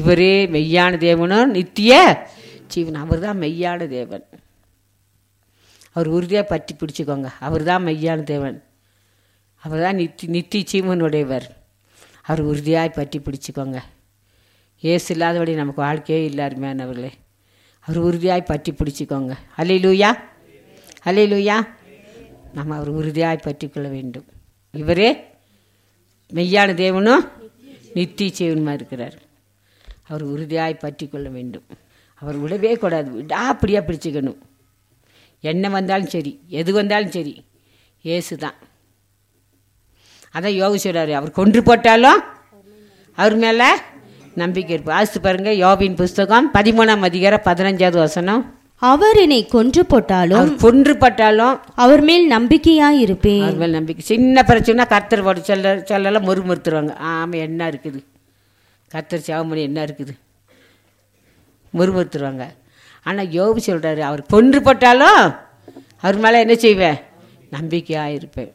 இவரே மெய்யான தேவனும் நித்திய ஜீவன். அவர் தான் மெய்யான தேவன். அவர் உறுதியாக பற்றி பிடிச்சிக்கோங்க. அவர் தான் மெய்யான தேவன். அவர் தான் நித்திய ஜீவனுடையவர். அவர் உறுதியாய் பற்றி பிடிச்சிக்கோங்க. ஏசு இல்லாதபடி நமக்கு வாழ்க்கையே இல்லை அருமையானவர்களே. அவர் உறுதியாய் பற்றி பிடிச்சிக்கோங்க. அல்லேலூயா, அல்லேலூயா. நம்ம அவர் உறுதியாய் பற்றி கொள்ள வேண்டும். இவரே மெய்யான தேவனும் நித்திய ஜீவனுமா இருக்கிறார். அவர் உறுதியாய் பற்றி கொள்ள வேண்டும். அவர் விடவே கூடாது. விடாப்படியாக பிடிச்சிக்கணும். என்ன வந்தாலும் சரி, எது வந்தாலும் சரி, ஏசு தான். அதான் யோகு சொல்கிறாரு, அவர் கொன்று போட்டாலும் அவர் மேலே நம்பிக்கை இருப்பார். ஆசித்து பாருங்கள், யோபின் புஸ்தகம் 13ஆம் அதிகாரம் 15வது வசனம். அவர் என்னை கொன்று போட்டாலும் அவர் மேல் நம்பிக்கையாய் இருப்பேன். அவர் மேல் நம்பிக்கை. சின்ன பிரச்சனை கர்த்தர் போட்டு சொல்லலாம் முறுமுறுத்துருவாங்க. ஆமாம், என்ன இருக்குது, கர்த்தர் சாவமணி என்ன இருக்குது, முறுமுறுத்துருவாங்க. ஆனால் யோபு சொல்கிறாரு, அவர் கொன்று போட்டாலும் அவர் மேலே என்ன செய்வேன், நம்பிக்கையாக இருப்பேன்.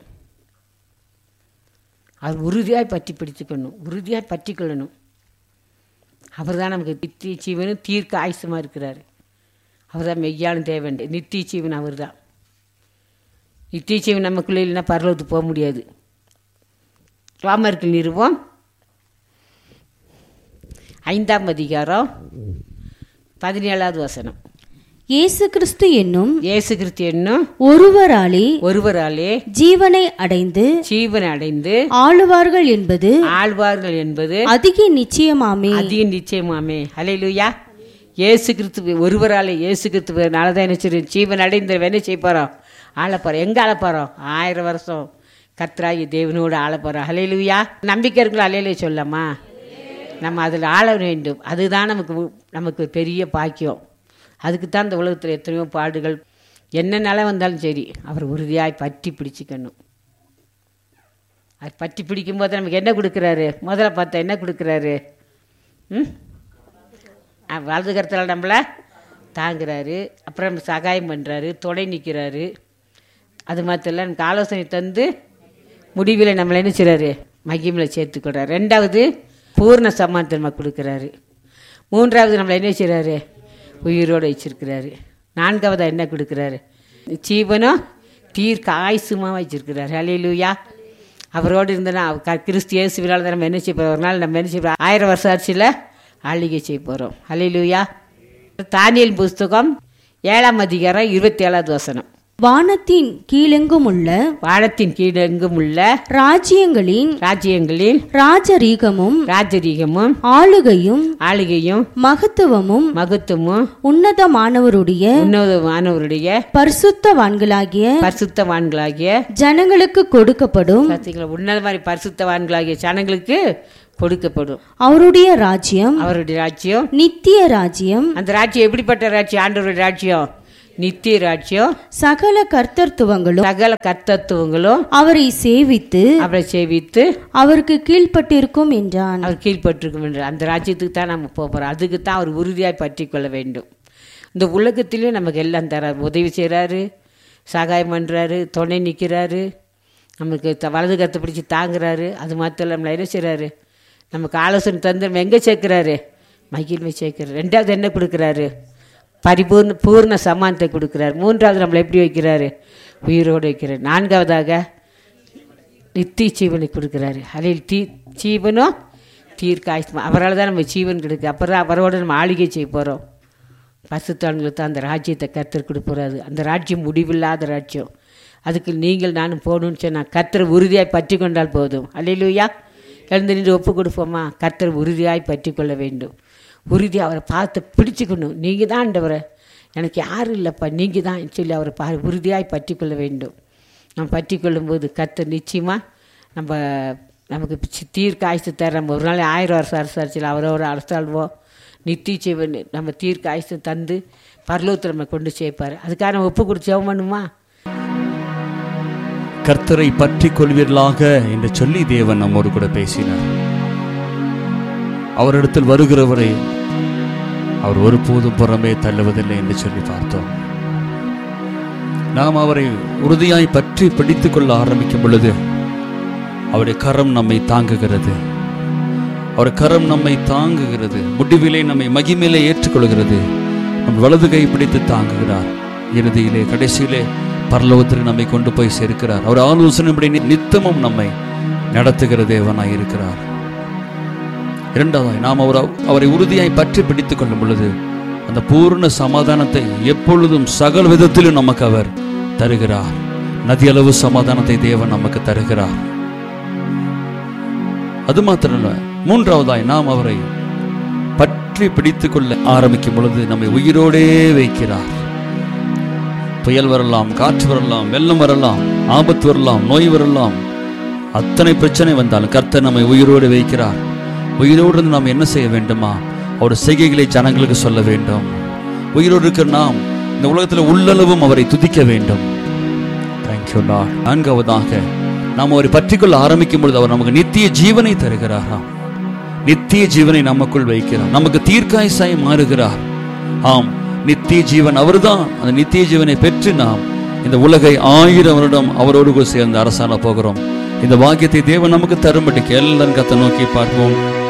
அவர் உறுதியாய் பற்றி பிடித்துக்கணும், உறுதியாய் பற்றி கொள்ளணும். அவர் தான் நமக்கு நித்திய ஜீவனும் தீர்க்க ஆயுசமாக இருக்கிறார். அவர் தான் மெய்யான தேவன், நித்திய ஜீவன் அவர் தான். நித்திய ஜீவன் நமக்குள்ளே இல்லைன்னா பரலோகத்துக்கு போக முடியாது. ரோமர்கள் நிறுவம் 5ஆம் அதிகாரம் 17வது வசனம். இயேசு கிறிஸ்து என்னும் ஒருவராலே ஜீவனை அடைந்து ஆளுவார்கள் என்பது அதிக நிச்சயமாமே. ஹல்லேலூயா. இயேசு கிறிஸ்து ஒருவராலே, இயேசு கிறிஸ்துவனால தான் என்ன ஜீவன் அடைந்து என்ன செய்ய போகிறோம், ஆளப்போகிறோம். எங்கே ஆளப்போகிறோம்? 1000 வருஷம் கர்த்தராகிய தேவனோடு ஆளப்போகிறோம். ஹல்லேலூயா. நம்பிக்கை இருக்குல்ல, ஹல்லேலூயா சொல்லலாமா? நம்ம அதில் ஆள வேண்டும். அதுதான் நமக்கு பெரிய பாக்கியம். அதுக்கு தான் இந்த உலகத்தில் எத்தனையோ பாடுகள், என்ன நிலை வந்தாலும் சரி, அவர் உறுதியாய் பற்றி பிடிச்சிக்கணும். அது பற்றி பிடிக்கும்போது நமக்கு என்ன கொடுக்குறாரு? முதல்ல பார்த்தா என்ன கொடுக்குறாரு? வலது கரத்தில் நம்மளை தாங்குறாரு, அப்புறம் சகாயம் பண்ணுறாரு, துணை நிற்கிறாரு. அது மாத்திரம் நமக்கு ஆலோசனை தந்து முடிவில் நம்மளை என்ன செய்கிறாரு, மகிமையில் சேர்த்துக்கிறார். 2வது பூர்ண சமானத்தை நம்ம கொடுக்குறாரு. 3வது நம்மளை என்ன செய்கிறாரு, உயிரோடு வச்சிருக்கிறாரு. 4வது என்ன கொடுக்குறாரு, ஜீவனும் தீர்க்க ஆயுசுமாக வச்சிருக்கிறாரு. ஹல்லேலூயா. அவரோடு இருந்தனா கிறிஸ்து இயேசுவினால் தான் நம்ம என்ன செய்ய போகிறோம், ஒரு நாள் நம்ம என்ன செய்ய போகிறோம், 1000 வருஷ ஆட்சியில் ஆளுகை செய்ய போகிறோம். ஹல்லேலூயா. தானியேல் புஸ்தகம் 7ஆம் அதிகாரம் 27வது வசனம். வானத்தின் கீழெங்கும் உள்ள ராஜ்யங்களின் ராஜரீகமும் ஆளுகையும் மகத்துவமும் உன்னதமானவருடைய பரிசுத்தவான்களாகிய ஜனங்களுக்கு கொடுக்கப்படும். உன்னத மாதிரி பரிசுத்தவான்களாகிய ஜனங்களுக்கு கொடுக்கப்படும். அவருடைய ராஜ்யம் நித்திய ராஜ்யம். அந்த ராஜ்யம் எப்படிப்பட்ட ராஜ்யம்? ஆண்டவருடைய ராஜ்யம் நித்திய ராஜ்யம். சகல கர்த்தத்துவங்களும் அவரை சேவித்து அவருக்கு கீழ்பட்டிருக்கும் என்றான். அவர் கீழ்பட்டிருக்கும் என்றான். அந்த ராஜ்யத்துக்கு தான் நம்ம போகிறோம். அதுக்கு தான் அவர் உறுதியாய் பற்றி கொள்ள வேண்டும். இந்த உலகத்திலையும் நமக்கு எல்லாம் தரார், உதவி செய்கிறாரு, சகாயம் பண்ணுறாரு, துணை நிற்கிறாரு, நமக்கு வலது கருத்தை பிடிச்சி தாங்குறாரு. அது மாத்திரம் நம்மளை என்ன செய்கிறாரு, நமக்கு ஆலோசனை தந்து நம்ம எங்கே சேர்க்குறாரு, மகிழ்மை சேர்க்கிறார். 2வது என்ன கொடுக்குறாரு, பூர்ண சமானத்தை கொடுக்குறாரு. 3வது நம்மளை எப்படி வைக்கிறாரு, உயிரோடு வைக்கிறார். 4வதாக நித்திய ஜீவனை கொடுக்குறாரு. அதில் ஜீவனும் தீர்க்க ஆயுஷ்மா. அவரால் தான் நம்ம ஜீவன் கிடைக்குது. அப்புறம் அவரோடு நம்ம ஆளுகை செய்ய போகிறோம். பரிசுத்தவான்களுக்கு தான் அந்த ராஜ்யத்தை கர்த்தர் கொடுப்பறாரு. அந்த ராஜ்யம் முடிவில்லாத ராஜ்யம். அதுக்கு நீங்கள் நானும் போகணும்னு சொன்னால் கர்த்தரை உறுதியாய் பற்றி கொண்டால் போதும். அல்லேலூயா. எழுந்து நின்று ஒப்பு கொடுப்போமா? கர்த்தரை உறுதியாய் பற்றி கொள்ள வேண்டும். உறுதி அவரை பார்த்து பிடிச்சிக்கணும். நீங்கள் தான் ஆண்டவரை, எனக்கு யாரும் இல்லைப்பா, நீங்கள் தான் சொல்லி அவரை உறுதியாய் பற்றி கொள்ள வேண்டும். நம்ம பற்றி கொள்ளும்போது கர்த்தர் நிச்சயமாக நமக்கு தீர்க்க ஆயுசு தர. நம்ம ஒரு நாள் 1000 வருஷம் அரசாட்சியில் அவரோட அரசாள்வோம். நித்திய ஜீவன் நம்ம தீர்க்க ஆயுசு தந்து பரலோகத்தில் நம்ம கொண்டு சேர்ப்பார். அதுக்காக நம்ம ஒப்பு கொடுத்து ஜெபம் பண்ணுமா? கர்த்தரை பற்றி கொள்வீர்களாக என்று சொல்லி தேவன் நம்மோடு கூட பேசினார். அவரிடத்தில் வருகிறவரை அவர் ஒருபோதும் புறமே தள்ளுவதில்லை என்று சொல்லி பார்த்தோம். நாம் அவரை உறுதியாய் பற்றி பிடித்துக் கொள்ள ஆரம்பிக்கும் பொழுது அவருடைய கரம் நம்மை தாங்குகிறது. அவர் கரம் நம்மை தாங்குகிறது, முடிவிலே நம்மை மகிமையிலே ஏற்றுக்கொள்கிறது, நம் வலது கை பிடித்து தாங்குகிறார். இறுதியிலே கடைசியிலே பரலோகத்திற்கு நம்மை கொண்டு போய் சேர்க்கிறார். அவர் ஆலோசனைப்படி நித்தமும் நம்மை நடத்துகிற தேவனாய் இருக்கிறார். இரண்டாவதாய் நாம் அவரை உறுதியாய் பற்றி பிடித்துக் கொள்ளும் பொழுது அந்த பூர்ண சமாதானத்தை எப்பொழுதும் சகல விதத்திலும் நமக்கு அவர் தருகிறார். நதியளவு சமாதானத்தை தேவன் நமக்கு தருகிறார். அது மாத்திரமல்ல, மூன்றாவதாய் நாம் அவரை பற்றி பிடித்துக் கொள்ள ஆரம்பிக்கும் பொழுது நம்மை உயிரோடே வைக்கிறார். புயல் வரலாம், காற்று வரலாம், வெள்ளம் வரலாம், ஆபத்து வரலாம், நோய் வரலாம், அத்தனை பிரச்சனை வந்தாலும் கர்த்தர் நம்மை உயிரோடு வைக்கிறார். உயிரோடு நாம் என்ன செய்ய வேண்டுமா? அவருடைய செய்கைகளை ஜனங்களுக்கு சொல்ல வேண்டும். உயிரோடு இருக்கிற நாம் இந்த உலகத்தில் உள்ளளவும் அவரை துதிக்க வேண்டும். Thank you Lord. நான்காவதாக நாம் அவரை பற்றிக்கொள்ள ஆரம்பிக்கும் பொழுது அவர் நமக்கு நித்திய ஜீவனை தருகிறாராம். நித்திய ஜீவனை நமக்குள் வைக்கிறார், நமக்கு தீர்க்காயுசாய் மாறுகிறார். ஆம், நித்திய ஜீவன் அவர்தான். அந்த நித்திய ஜீவனை பெற்று நாம் இந்த உலகை 1000 வருடம் அவரோடு சேர்ந்து அரசாண போகிறோம். இந்த பாக்கியத்தை தேவன் நமக்கு தரும்படிக்கு எல்லாரும் கர்த்தரை நோக்கி பார்ப்போம்.